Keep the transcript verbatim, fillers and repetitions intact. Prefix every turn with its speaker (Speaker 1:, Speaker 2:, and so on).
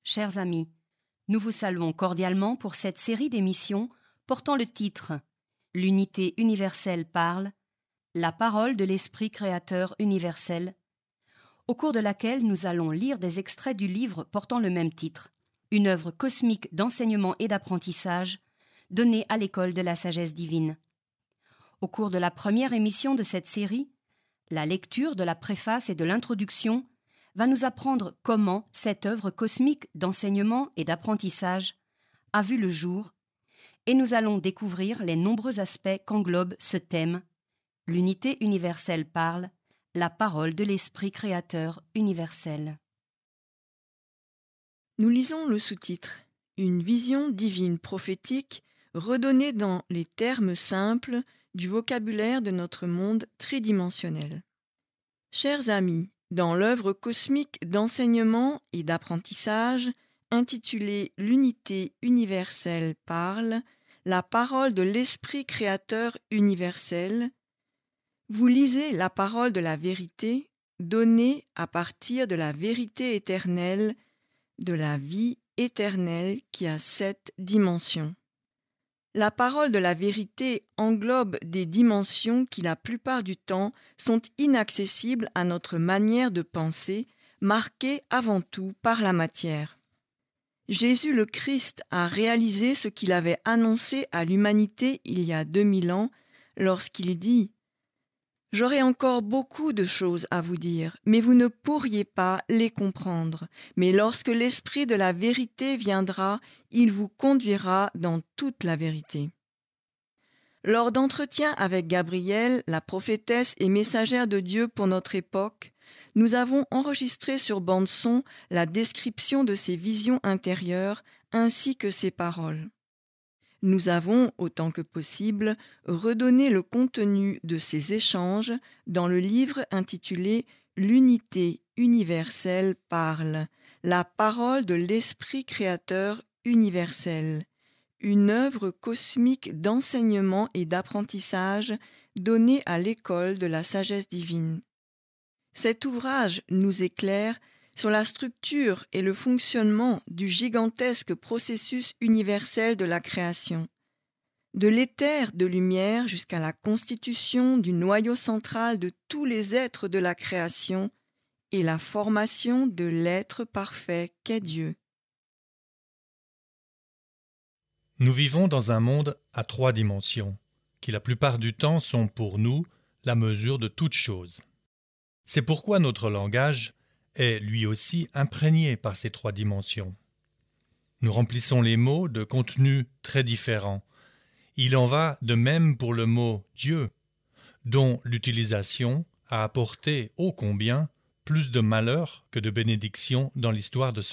Speaker 1: chers amis, nous vous saluons cordialement pour cette série d'émissions portant le titre « L'unité universelle parle, la parole de l'Esprit créateur universel », au cours de laquelle nous allons lire des extraits du livre portant le même titre, une œuvre cosmique d'enseignement et d'apprentissage donnée à l'école de la sagesse divine. Au cours de la première émission de cette série, la lecture de la préface et de l'introduction va nous apprendre comment cette œuvre cosmique d'enseignement et d'apprentissage a vu le jour, et nous allons découvrir les nombreux aspects qu'englobe ce thème « L'unité universelle parle, la parole de l'Esprit créateur universel ».
Speaker 2: Nous lisons le sous-titre « Une vision divine prophétique redonnée dans les termes simples du vocabulaire de notre monde tridimensionnel ». Chers amis, dans l'œuvre cosmique d'enseignement et d'apprentissage intitulée « L'unité universelle parle, la parole de l'Esprit créateur universel », vous lisez la parole de la vérité donnée à partir de la vérité éternelle, de la vie éternelle qui a sept dimensions. La parole de la vérité englobe des dimensions qui la plupart du temps sont inaccessibles à notre manière de penser, marquées avant tout par la matière. Jésus le Christ a réalisé ce qu'il avait annoncé à l'humanité il y a deux mille ans lorsqu'il dit « J'aurai encore beaucoup de choses à vous dire, mais vous ne pourriez pas les comprendre. Mais lorsque l'Esprit de la vérité viendra, il vous conduira dans toute la vérité. » Lors d'entretiens avec Gabrielle, la prophétesse et messagère de Dieu pour notre époque, nous avons enregistré sur bande-son la description de ses visions intérieures ainsi que ses paroles. Nous avons, autant que possible, redonné le contenu de ces échanges dans le livre intitulé « L'unité universelle parle, la parole de l'Esprit créateur universel », une œuvre cosmique d'enseignement et d'apprentissage donnée à l'école de la sagesse divine. Cet ouvrage nous éclaire sur la structure et le fonctionnement du gigantesque processus universel de la création, de l'éther de lumière jusqu'à la constitution du noyau central de tous les êtres de la création et la formation de l'être parfait qu'est Dieu.
Speaker 3: Nous vivons dans un monde à trois dimensions, qui la plupart du temps sont pour nous la mesure de toute chose. C'est pourquoi notre langage est lui aussi imprégné par ces trois dimensions. Nous remplissons les mots de contenus très différents. Il en va de même pour le mot « Dieu », dont l'utilisation a apporté ô combien plus de malheur que de bénédictions dans l'histoire de ce